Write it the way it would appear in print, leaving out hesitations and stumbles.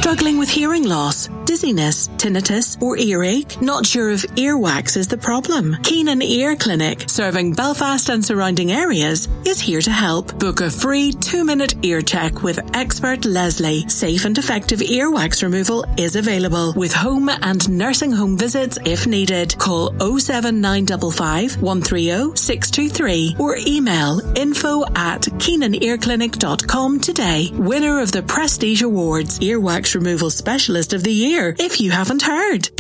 Struggling with hearing loss, dizziness, tinnitus, or earache? Not sure if earwax is the problem? Keenan Ear Clinic, serving Belfast and surrounding areas, is here to help. Book a free 2-minute ear check with expert Leslie. Safe and effective earwax removal is available, with home and nursing home visits if needed. Call 07955 130 623 or email info@keenanearclinic.com today. Winner of the Prestige Awards, Earwax Removal Specialist of the Year, if you haven't heard.